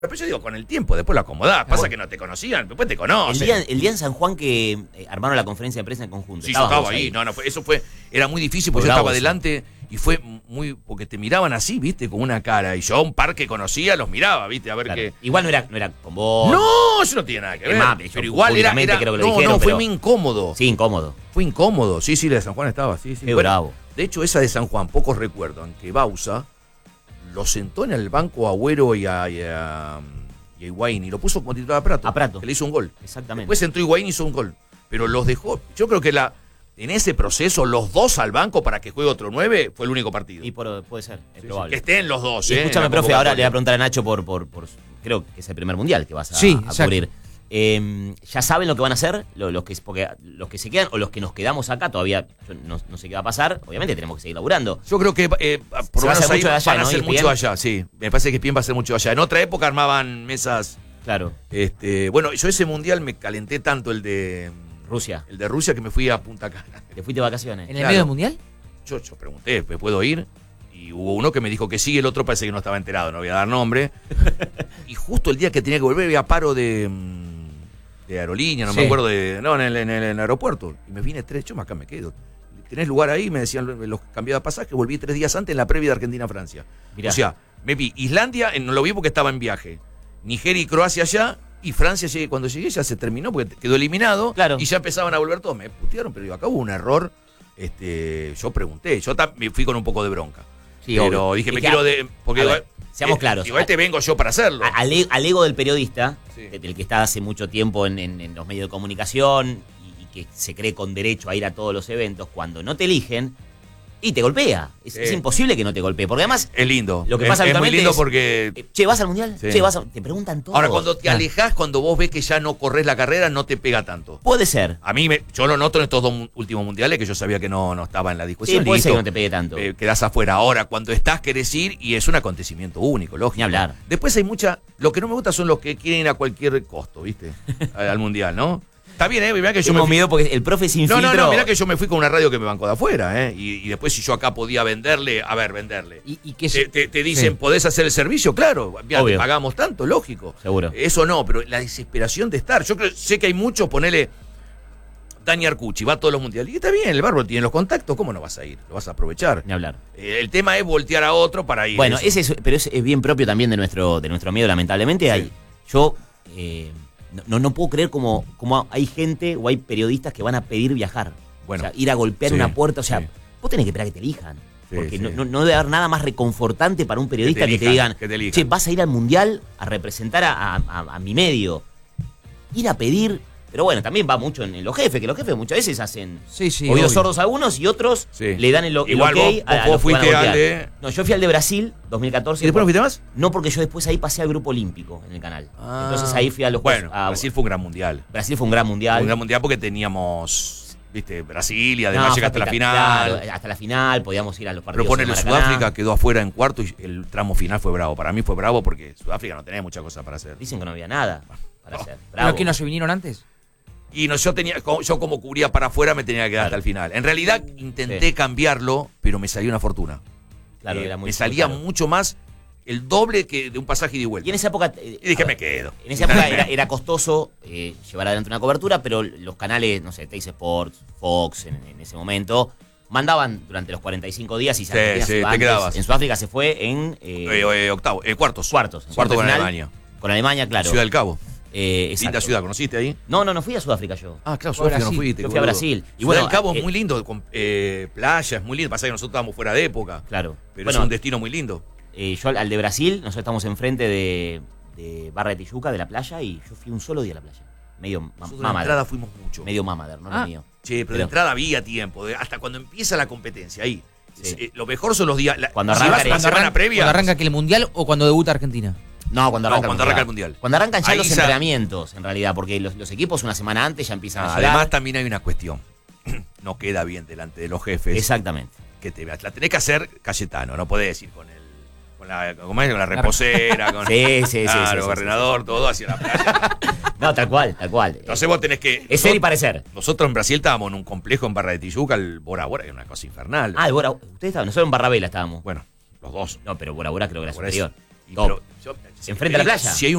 Pero yo digo, con el tiempo, después lo acomodás. Pasa que no te conocían, después te conocen. El día en San Juan que armaron la conferencia de prensa en conjunto. Sí, yo estaba ahí. No, era muy difícil porque yo estaba adelante y fue muy, porque te miraban así, viste, con una cara. Y yo a un par que conocía los miraba, viste, a ver qué. Igual no era con vos. No, eso no tiene nada que ver. Pero igual era creo que lo dijeron, fue muy incómodo. Sí, incómodo. Fue incómodo. Sí, la de San Juan estaba, sí. Qué bravo. De hecho, esa de San Juan, pocos recuerdan que Bausa lo sentó en el banco a Agüero y a Higuaín y lo puso como titular a Prato. Que le hizo un gol. Exactamente. Después entró Higuaín y hizo un gol. Pero los dejó. Yo creo que en ese proceso, los dos al banco para que juegue otro 9 fue el único partido. Y puede ser, es probable. Que estén los dos. Y escúchame, profe, ahora le voy a preguntar a Nacho por creo que es el primer mundial que vas a cubrir. ¿Ya saben lo que van a hacer? Porque los que se quedan o los que nos quedamos acá, todavía no sé qué va a pasar. Obviamente tenemos que seguir laburando. Yo creo que por lo menos ahí van a hacer mucho allá, sí. Me parece que Pien va a hacer mucho allá. En otra época armaban mesas. Claro. Bueno, yo ese mundial me calenté tanto el de Rusia. El de Rusia que me fui a Punta Cana. ¿Te fuiste de vacaciones? ¿En el medio del mundial? Yo pregunté, ¿me puedo ir? Y hubo uno que me dijo que sí, el otro parece que no estaba enterado, no voy a dar nombre. Y justo el día que tenía que volver había paro de aerolínea, no me acuerdo en el aeropuerto. Y me vine 3, yo acá me quedo. ¿Tenés lugar ahí? Me decían los cambiaba pasaje, volví 3 días antes en la previa de Argentina-Francia. O sea, me vi Islandia, no lo vi porque estaba en viaje. Nigeria y Croacia allá, y Francia cuando llegué ya se terminó porque quedó eliminado. Claro. Y ya empezaban a volver todos. Me putearon, pero acá hubo un error. Yo pregunté, yo me fui con un poco de bronca. Sí, pero obvio. dije, me quiero porque seamos claros. Igual vengo yo para hacerlo. Al ego del periodista, sí, del que está hace mucho tiempo en los medios de comunicación y que se cree con derecho a ir a todos los eventos, cuando no te eligen, y te golpea. Es imposible que no te golpee. Porque además. Es lindo. Lo que pasa es muy lindo porque. Che, ¿vas al mundial? Sí. Che, te preguntan todo. Ahora, cuando te alejás, cuando vos ves que ya no corres la carrera, no te pega tanto. Puede ser. A mí, yo lo noto en estos 2 últimos mundiales que yo sabía que no estaba en la discusión. Sí, puede ser que no te pegue tanto. Quedás afuera. Ahora, cuando estás, querés ir y es un acontecimiento único, lógico. Ni hablar. Después hay lo que no me gusta son los que quieren ir a cualquier costo, ¿viste? Al mundial, ¿no? Está bien, mirá que yo me miedo porque el profe sin filtro. No, mirá que yo me fui con una radio que me bancó de afuera, y después si yo acá podía venderle. ¿Y qué te dicen, ¿podés hacer el servicio? Claro, te pagamos tanto, lógico. Seguro. Eso no, pero la desesperación de estar. Yo sé que hay muchos, ponele Dani Arcucci, va a todos los mundiales. Y está bien, el bárbaro tiene los contactos, ¿cómo no vas a ir? Lo vas a aprovechar. Ni hablar. El tema es voltear a otro para ir. Bueno, pero es bien propio también de nuestro medio, lamentablemente. Sí. Yo no puedo creer cómo hay gente o hay periodistas que van a pedir viajar. Bueno, o sea, ir a golpear una puerta. O sea, vos tenés que esperar que te elijan. Porque no debe haber nada más reconfortante para un periodista que te digan, che, vas a ir al mundial a representar a mi medio. Ir a pedir. Pero bueno, también va mucho en los jefes, que los jefes muchas veces hacen oídos sordos a algunos y otros le dan el igual ok a los que van a golpear. No, yo fui al de Brasil 2014. ¿Y después no fuiste más? No, porque yo después ahí pasé al Grupo Olímpico en el canal. Entonces ahí fui a los Brasil fue un gran mundial. Brasil fue un gran mundial. Fue un gran mundial porque teníamos, viste, Brasil y además llegaste hasta la final. Claro, hasta la final, podíamos ir a los partidos. Pero ponele, Sudáfrica quedó afuera en cuarto y el tramo final fue bravo. Para mí fue bravo porque Sudáfrica no tenía mucha cosa para hacer. Dicen que no había nada para hacer. ¿Pero que no se vinieron antes? Y yo como cubría para afuera me tenía que quedar hasta el final. En realidad intenté cambiarlo, pero me salió una fortuna. Claro, era muy me salía mucho más, el doble que de un pasaje de vuelta. Y en esa época... y dije, me quedo. En esa época era costoso llevar adelante una cobertura, pero los canales, no sé, Teis Sports, Fox, en ese momento, mandaban durante los 45 días y te quedabas. En Sudáfrica se fue en... cuartos. Cuartos con Alemania. Con Alemania, claro. Ciudad del Cabo. Linda ciudad, ¿conociste ahí? No fui a Sudáfrica yo. Ah, claro, Sudáfrica no fuiste. Yo fui a Brasil. Y bueno, el Cabo es muy lindo, con playa, es muy lindo. Pasa que nosotros estábamos fuera de época. Claro. Pero es un destino muy lindo. Yo al de Brasil, nosotros estamos enfrente de Barra de Tijuca, de la playa, y yo fui un solo día a la playa. Medio nosotros de entrada fuimos mucho. Medio mamader, no lo mío. Che, pero de entrada había tiempo. Hasta cuando empieza la competencia, ahí. Sí. Lo mejor son los días. Cuando arranca la semana previa. ¿Cuando arranca aquí el mundial o cuando debuta Argentina? No, cuando arranca el mundial. Cuando arrancan ya los entrenamientos, en realidad, porque los equipos una semana antes ya empiezan a llegar. Además, también hay una cuestión. No queda bien delante de los jefes. Exactamente. Que la tenés que hacer Cayetano, no podés ir con la reposera, con el gobernador, todo hacia la playa. No, tal cual. Entonces vos tenés que... Es ser y parecer. Nosotros en Brasil estábamos en un complejo en Barra de Tijuca, el Bora Bora, que era una cosa infernal. El Bora, ustedes estaban, nosotros en Barra Vela estábamos. Bueno, los dos. No, pero Bora Bora creo que era superior. Enfrente a la playa. Si hay